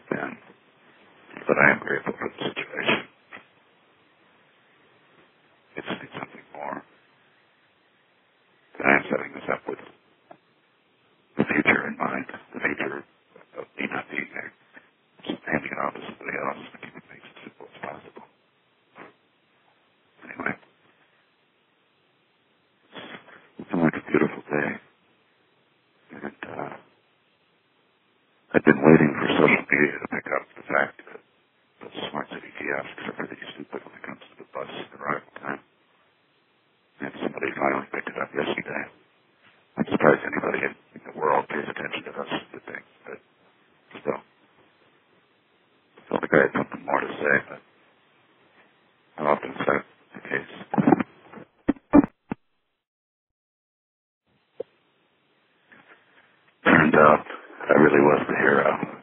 And, but I am grateful for the situation. It's something more. And I am setting this up with the future in mind, the future of me not being there. Just handing it off to somebody else and keeping things as simple as possible. Anyway, it's like a beautiful day. And I've been waiting for social media to pick up the fact that the smart city kiosks are pretty stupid when it comes to the bus arrival time. And somebody finally picked it up yesterday. I'm surprised anybody in the world pays attention to those stupid things, but still. I felt like I had something more to say, but how often is that the case? Turned out I really was the hero.